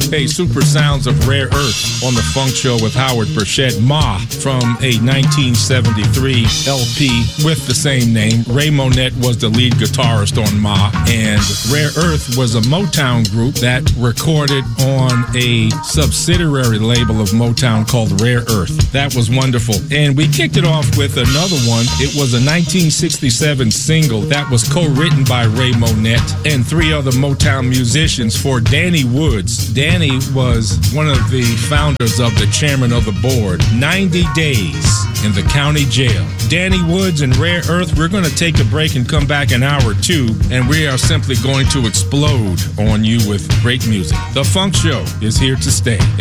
Hey, super sounds of Rare Earth on the Funk Show with Howard Burchett. Ma from a 1973 LP with the same name. Ray Monette was the lead guitarist on Ma, and Rare Earth was a Motown group that recorded on a subsidiary label of Motown called Rare Earth. That was wonderful. And we kicked it off with another one. It was a 1967 single that was co-written by Ray Monette and three other Motown musicians for Danny Woods. Danny was one of the founders of the chairman of the board. 90 Days in the county jail. Danny Woods and Rare Earth. We're going to take a break and come back in hour two, and we are simply going to explode on you with great music. The Funk Show is here to stay.